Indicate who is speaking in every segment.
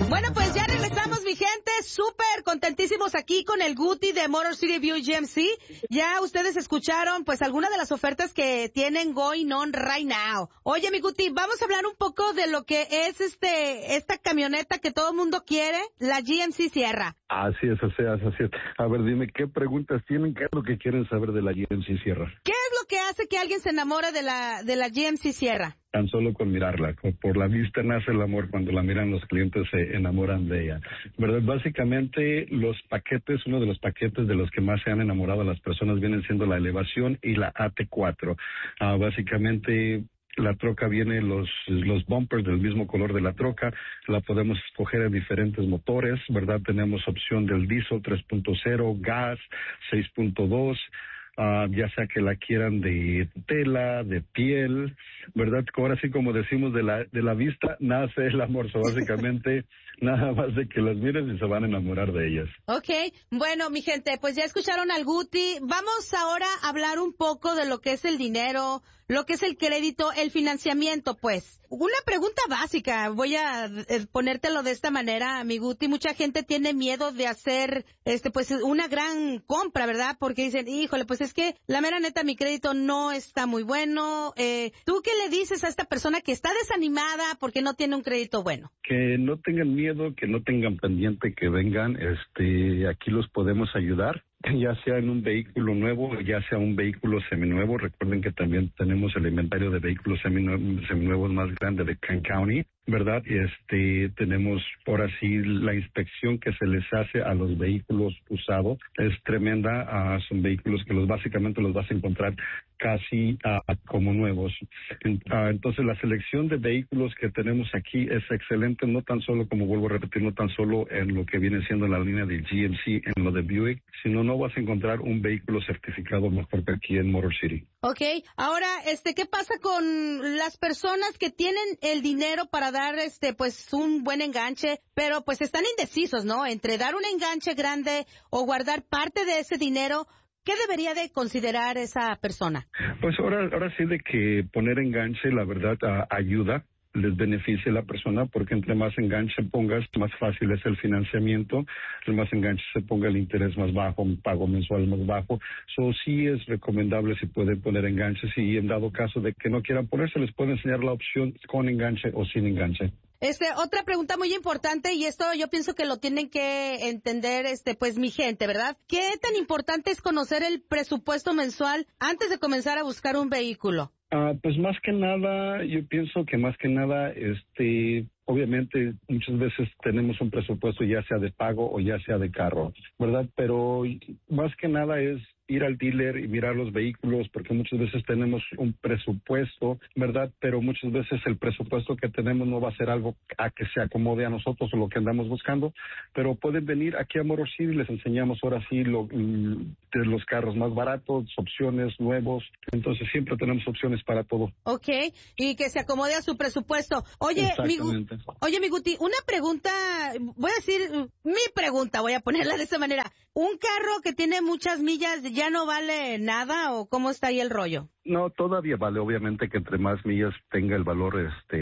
Speaker 1: Bueno, pues ya regresamos, mi gente, súper contentísimos aquí con el Guti de Motor City Buick GMC. Ya ustedes escucharon, pues, algunas de las ofertas que tienen going on right now. Oye, mi Guti, vamos a hablar un poco de lo que es esta camioneta que todo el mundo quiere, la GMC Sierra.
Speaker 2: Así es. A ver, dime, ¿qué preguntas tienen? ¿Qué es lo que quieren saber de la GMC Sierra?
Speaker 1: ¿Qué es lo que hace que alguien se enamore de la GMC Sierra?
Speaker 2: Tan solo con mirarla, por la vista nace el amor. Cuando la miran los clientes se enamoran de ella, ¿verdad? Básicamente los paquetes, uno de los paquetes de los que más se han enamorado a las personas vienen siendo la elevación y la AT4. Básicamente la troca viene los bumpers del mismo color de la troca, la podemos escoger en diferentes motores, ¿verdad? Tenemos opción del diesel 3.0, gas 6.2, ya sea que la quieran de tela, de piel, ¿verdad? Ahora sí, como decimos, de la vista nace el amor. So, básicamente, nada más de que las miren y se van a enamorar de ellas.
Speaker 1: Okay, bueno, mi gente, pues ya escucharon al Guti. Vamos ahora a hablar un poco de lo que es el dinero, lo que es el crédito, el financiamiento, pues. Una pregunta básica, voy a ponértelo de esta manera, mi Guti. Mucha gente tiene miedo de hacer, pues, una gran compra, ¿verdad? Porque dicen, híjole, pues es que la mera neta mi crédito no está muy bueno. ¿Tú qué le dices a esta persona que está desanimada porque no tiene un crédito bueno?
Speaker 2: Que no tengan miedo, que no tengan pendiente, que vengan, aquí los podemos ayudar. Ya sea en un vehículo nuevo, ya sea un vehículo seminuevo. Recuerden que también tenemos el inventario de vehículos seminuevos más grande de Kern County, ¿verdad? Tenemos ahora sí la inspección que se les hace a los vehículos usados es tremenda. Son vehículos que básicamente los vas a encontrar casi como nuevos. Entonces la selección de vehículos que tenemos aquí es excelente, no tan solo, como vuelvo a repetir, no tan solo en lo que viene siendo la línea de GMC, en lo de Buick, sino no vas a encontrar un vehículo certificado mejor que aquí en Motor City.
Speaker 1: Okay, ahora, ¿qué pasa con las personas que tienen el dinero para dar, pues, un buen enganche, pero pues están indecisos, ¿no? Entre dar un enganche grande o guardar parte de ese dinero. ¿Qué debería de considerar esa persona?
Speaker 2: Pues ahora sí de que poner enganche, la verdad, ayuda, les beneficia a la persona, porque entre más enganche pongas, más fácil es el financiamiento, entre más enganche se ponga el interés más bajo, un pago mensual más bajo. Sí es recomendable si pueden poner enganches, y en dado caso de que no quieran ponerse, les puede enseñar la opción con enganche o sin enganche.
Speaker 1: Otra pregunta muy importante, y esto yo pienso que lo tienen que entender, pues mi gente, ¿verdad? ¿Qué tan importante es conocer el presupuesto mensual antes de comenzar a buscar un vehículo?
Speaker 2: Pues más que nada, yo pienso que más que nada, obviamente muchas veces tenemos un presupuesto ya sea de pago o ya sea de carro, ¿verdad? Pero más que nada es ir al dealer y mirar los vehículos, porque muchas veces tenemos un presupuesto, ¿verdad? Pero muchas veces el presupuesto que tenemos no va a ser algo a que se acomode a nosotros o lo que andamos buscando, pero pueden venir aquí a Motor City, les enseñamos ahora sí de los carros más baratos, opciones nuevos, entonces siempre tenemos opciones para todo.
Speaker 1: Okay, y que se acomode a su presupuesto. Oye, mi Guti, una pregunta, voy a decir, mi pregunta, voy a ponerla de esta manera. ¿Un carro que tiene muchas millas ya no vale nada, o cómo está ahí el rollo?
Speaker 2: No, todavía vale. Obviamente que entre más millas tenga el valor,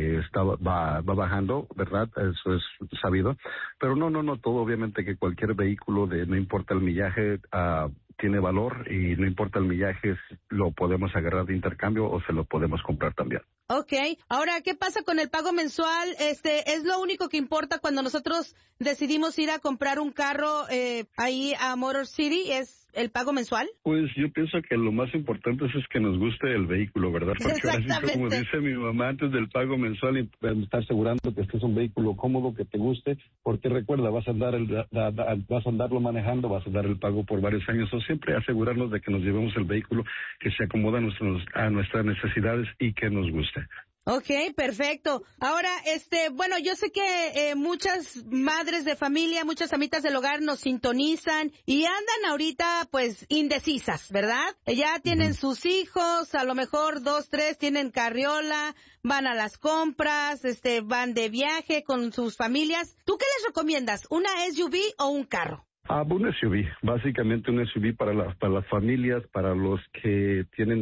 Speaker 2: va bajando, ¿verdad? Eso es sabido. Pero no, todo, obviamente que cualquier vehículo, no importa el millaje, tiene valor, y no importa el millaje, lo podemos agarrar de intercambio o se lo podemos comprar también.
Speaker 1: Okay. Ahora, ¿qué pasa con el pago mensual? ¿Es lo único que importa cuando nosotros decidimos ir a comprar un carro ahí a Motor City? ¿Es el pago mensual?
Speaker 2: Pues yo pienso que lo más importante es que nos guste el vehículo, ¿verdad? Porque ahora sí, como dice mi mamá, antes del pago mensual, y está asegurando que este es un vehículo cómodo, que te guste, porque recuerda, vas a andarlo manejando, vas a dar el pago por varios años, o siempre asegurarnos de que nos llevemos el vehículo que se acomoda a nuestras necesidades y que nos guste.
Speaker 1: Okay, perfecto. Ahora, bueno, yo sé que muchas madres de familia, muchas amitas del hogar nos sintonizan y andan ahorita, pues, indecisas, ¿verdad? Ya tienen sus hijos, a lo mejor 2, 3 tienen carriola, van a las compras, van de viaje con sus familias. ¿Tú qué les recomiendas? ¿Una SUV o un carro?
Speaker 2: Un SUV, básicamente un SUV para las familias, para los que tienen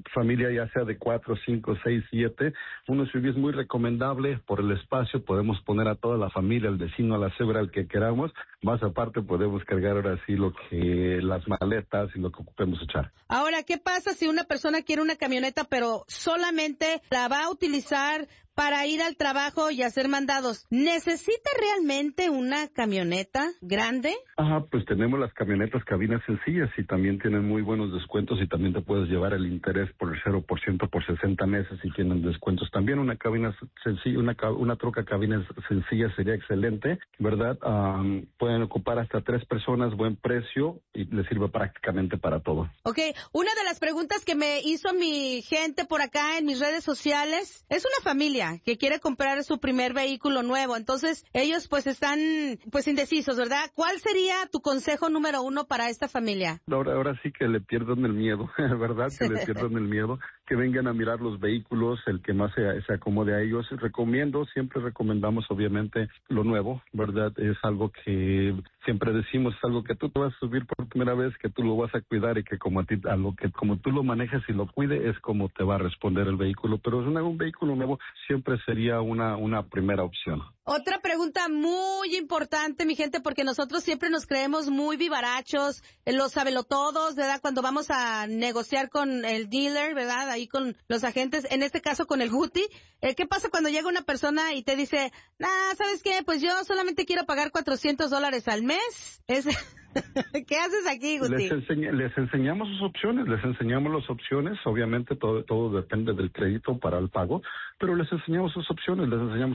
Speaker 2: familia ya sea de 4, 5, 6, 7, un SUV es muy recomendable por el espacio, podemos poner a toda la familia, al vecino, a la suegra, al que queramos, más aparte podemos cargar ahora sí las maletas y lo que ocupemos echar.
Speaker 1: Ahora, ¿qué pasa si una persona quiere una camioneta pero solamente la va a utilizar para ir al trabajo y hacer mandados? ¿Necesita realmente una camioneta grande?
Speaker 2: Pues tenemos las camionetas cabinas sencillas y también tienen muy buenos descuentos y también te puedes llevar el interés por el 0% por 60 meses y tienen descuentos. También una cabina sencilla, una troca cabina sencilla sería excelente, ¿verdad? Pueden ocupar hasta 3 personas, buen precio y les sirve prácticamente para todo.
Speaker 1: Ok, una de las preguntas que me hizo mi gente por acá en mis redes sociales es una familia que quiere comprar su primer vehículo nuevo. Entonces, ellos pues están pues indecisos, ¿verdad? ¿Cuál sería tu consejo número 1 para esta familia?
Speaker 2: Ahora sí que le pierdan el miedo, ¿verdad? Que le pierdan el miedo, que vengan a mirar los vehículos, el que más se acomode a ellos. Siempre recomendamos obviamente lo nuevo, ¿verdad? Es algo que siempre decimos, es algo que tú te vas a subir por primera vez, que tú lo vas a cuidar y que como tú lo manejes y lo cuide es como te va a responder el vehículo. Pero un vehículo nuevo siempre sería una primera opción.
Speaker 1: Otra pregunta muy importante, mi gente, porque nosotros siempre nos creemos muy vivarachos, los sabelotodos, ¿verdad? Cuando vamos a negociar con el dealer, ¿verdad? Ahí con los agentes, en este caso con el Guti. ¿Qué pasa cuando llega una persona y te dice, ¿sabes qué? Pues yo solamente quiero pagar $400 al mes. ¿Qué haces aquí, Guti?
Speaker 2: Les enseñamos sus opciones, las opciones, obviamente todo depende del crédito para el pago, pero les enseñamos sus opciones,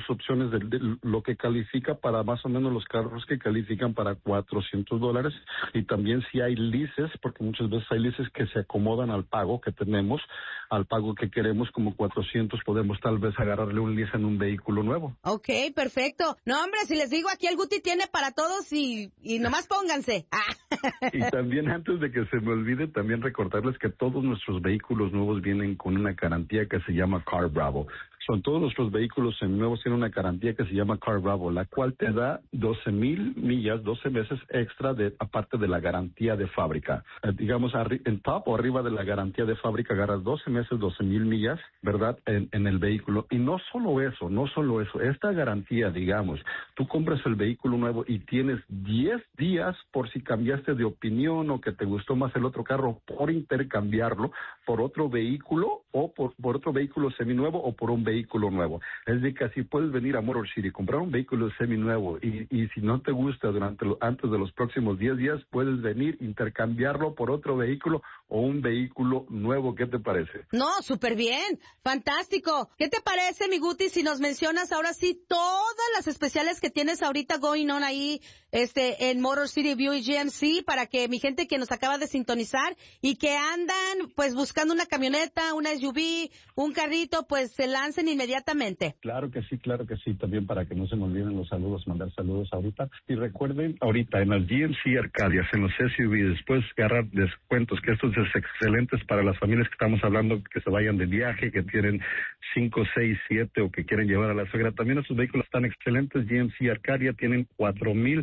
Speaker 2: de lo que califica para más o menos los carros que califican para $400 y también si hay leases, porque muchas veces hay leases que se acomodan al pago que tenemos, al pago que queremos como 400, podemos tal vez agarrarle un lease en un vehículo nuevo.
Speaker 1: Ok, perfecto. No, hombre, si les digo aquí el Guti tiene para todos y nomás pónganse.
Speaker 2: Y también antes de que se me olvide, también recordarles que todos nuestros vehículos nuevos vienen con una garantía que se llama Car Bravo. Todos nuestros vehículos nuevos tienen una garantía que se llama Car Bravo, la cual te da 12,000 millas, 12 meses extra aparte de la garantía de fábrica. Digamos, en top o arriba de la garantía de fábrica agarras 12 meses, 12,000 millas, ¿verdad? En el vehículo. Y no solo eso, esta garantía, digamos, tú compras el vehículo nuevo y tienes 10 días por si cambiaste de opinión o que te gustó más el otro carro por intercambiarlo por otro vehículo o por otro vehículo seminuevo o por un vehículo nuevo. Es de que así puedes venir a Motor City, comprar un vehículo seminuevo y si no te gusta antes de los próximos 10 días, puedes venir, intercambiarlo por otro vehículo o un vehículo nuevo. ¿Qué te parece?
Speaker 1: No, súper bien, fantástico. ¿Qué te parece, mi Guti, si nos mencionas ahora sí todas las especiales que tienes ahorita going on ahí en Motor City Buick GMC para que mi gente que nos acaba de sintonizar y que andan pues buscando una camioneta, una SUV, un carrito, pues se lancen inmediatamente?
Speaker 2: Claro que sí, también para que no se me olviden los saludos, mandar saludos ahorita. Y recuerden, ahorita en las GMC Arcadias, en los SUV, después agarrar descuentos, que estos es excelentes para las familias que estamos hablando, que se vayan de viaje, que tienen 5, 6, 7 o que quieren llevar a la suegra. También estos vehículos están excelentes. GMC Arcadia tienen $4,000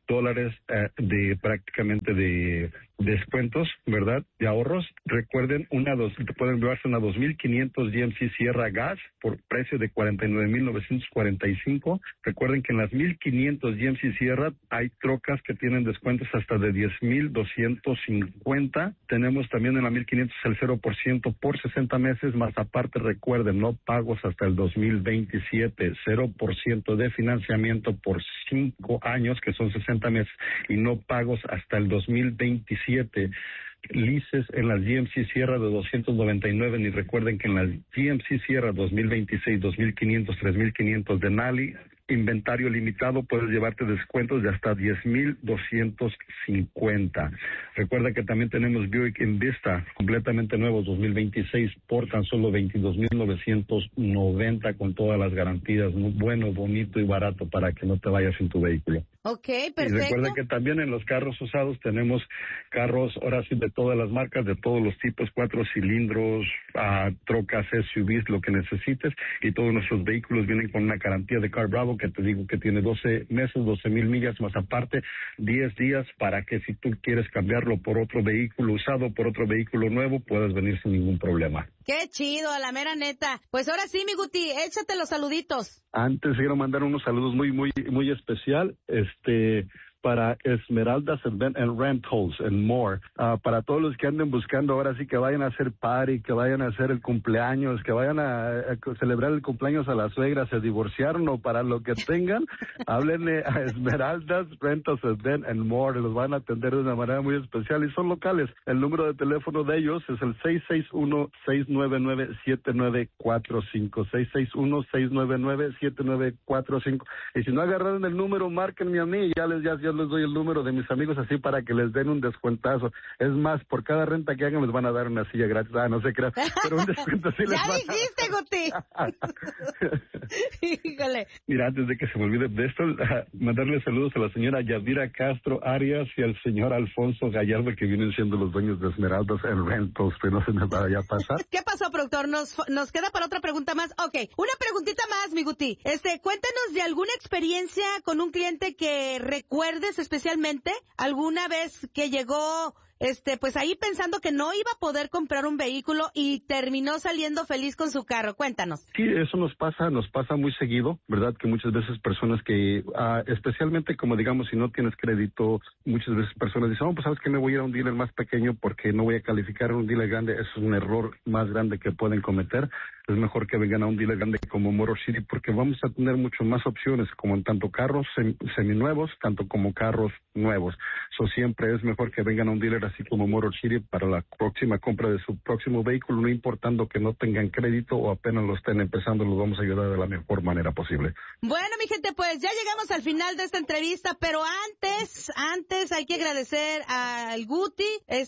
Speaker 2: de prácticamente de descuentos, ¿verdad? De ahorros. Recuerden, pueden llevarse una 2,500 GMC Sierra Gas por precio de $49,945. Recuerden que en las 1,500 GMC Sierra hay trocas que tienen descuentos hasta de $10,250. Tenemos también en la 1,500 el 0% por 60 meses, más aparte recuerden, no pagos hasta el 2027, 0% de financiamiento por 5 años, que son 60 meses, y no pagos hasta el 2027. Leases en las GMC Sierra de $299, y recuerden que en las GMC Sierra 2026, 2,500, 3,500 de Nali, inventario limitado, puedes llevarte descuentos de hasta $10,250. Recuerda que también tenemos Buick Envista, completamente nuevos, 2026, por tan solo $22,990 con todas las garantías, muy bueno, bonito y barato para que no te vayas sin tu vehículo.
Speaker 1: Ok, perfecto.
Speaker 2: Y recuerda que también en los carros usados tenemos carros, ahora sí, de todas las marcas, de todos los tipos, 4 cilindros, trocas, SUVs, lo que necesites, y todos nuestros vehículos vienen con una garantía de Car Bravo nuevo que te digo que tiene 12 meses, 12,000 millas, más aparte 10 días para que si tú quieres cambiarlo por otro vehículo usado, por otro vehículo nuevo, puedas venir sin ningún problema.
Speaker 1: Qué chido, a la mera neta. Pues ahora sí, mi Guti, échate los saluditos.
Speaker 2: Antes quiero mandar unos saludos muy especial, para Esmeraldas Event and Rentals and More. Para todos los que anden buscando ahora sí que vayan a hacer party, que vayan a hacer el cumpleaños, que vayan a celebrar el cumpleaños a la suegra, se divorciaron o para lo que tengan, háblenle a Esmeraldas Rentals Event and More, los van a atender de una manera muy especial y son locales. El número de teléfono de ellos es el 661-699-7945, 661-699-7945. Y si no agarraron el número, márquenme a mí, ya les doy el número de mis amigos así para que les den un descuentazo. Es más, por cada renta que hagan les van a dar una silla gratis. No se crean, pero un descuento sí les van a dar.
Speaker 1: ¡Ya dijiste, Guti! Híjole.
Speaker 2: Mira, antes de que se me olvide de esto, mandarle saludos a la señora Yadira Castro Arias y al señor Alfonso Gallardo, que vienen siendo los dueños de Esmeraldas and Rentals, pero no se me vaya a pasar.
Speaker 1: ¿Qué pasó, productor? ¿Nos queda para otra pregunta más? Ok, una preguntita más, mi Guti. Cuéntanos de alguna experiencia con un cliente que recuerdes especialmente, alguna vez que llegó pues ahí pensando que no iba a poder comprar un vehículo y terminó saliendo feliz con su carro. Cuéntanos.
Speaker 2: Sí, eso nos pasa muy seguido, ¿verdad? Que muchas veces personas que, especialmente como digamos, si no tienes crédito, muchas veces personas dicen, pues sabes que me voy a ir a un dealer más pequeño porque no voy a calificar a un dealer grande. Eso es un error más grande que pueden cometer. Es mejor que vengan a un dealer grande como Motor City porque vamos a tener mucho más opciones, como en tanto carros seminuevos, tanto como carros nuevos. Siempre es mejor que vengan a un dealer así como Motor City para la próxima compra de su próximo vehículo, no importando que no tengan crédito o apenas lo estén empezando, los vamos a ayudar de la mejor manera posible.
Speaker 1: Bueno, mi gente, pues ya llegamos al final de esta entrevista, pero antes hay que agradecer al Guti,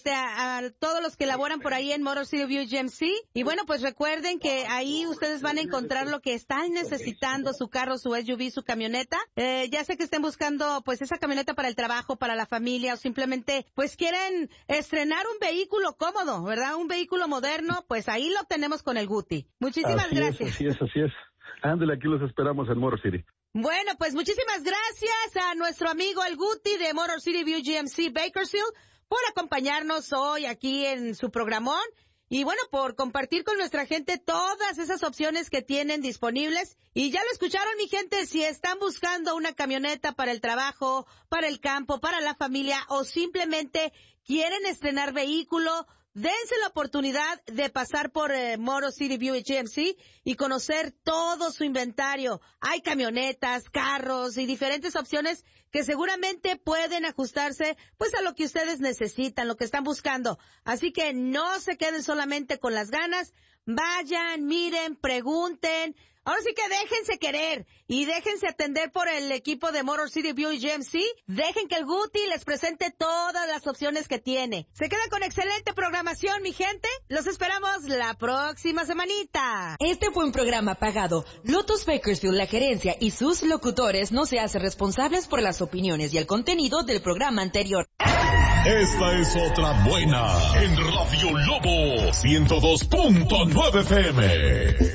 Speaker 1: a todos los que laboran por ahí en Motor City View GMC, y bueno, pues recuerden que ahí ustedes van a encontrar lo que están necesitando, su carro, su SUV, su camioneta, ya sé que estén buscando pues esa camioneta para el trabajo, para la familia, o simplemente pues quieren estrenar un vehículo cómodo, ¿verdad? Un vehículo moderno, pues ahí lo tenemos con el Guti. Muchísimas gracias.
Speaker 2: Así es. Ándale, aquí los esperamos en Motor City.
Speaker 1: Bueno, pues muchísimas gracias a nuestro amigo el Guti de Motor City View GMC Bakersfield por acompañarnos hoy aquí en su programón y bueno, por compartir con nuestra gente todas esas opciones que tienen disponibles. Y ya lo escucharon, mi gente, si están buscando una camioneta para el trabajo, para el campo, para la familia o simplemente quieren estrenar vehículo, dense la oportunidad de pasar por Motor City View GMC y conocer todo su inventario. Hay camionetas, carros y diferentes opciones que seguramente pueden ajustarse pues a lo que ustedes necesitan, lo que están buscando. Así que no se queden solamente con las ganas, vayan, miren, pregunten. Ahora sí que déjense querer y déjense atender por el equipo de Motor City View GMC. Dejen que el Guti les presente todas las opciones que tiene. Se quedan con excelente programación, mi gente. Los esperamos la próxima semanita.
Speaker 3: Este fue un programa pagado. Lotus Bakersfield, la gerencia y sus locutores no se hacen responsables por las opiniones y el contenido del programa anterior.
Speaker 4: Esta es otra buena en Radio Lobo 102.9 FM.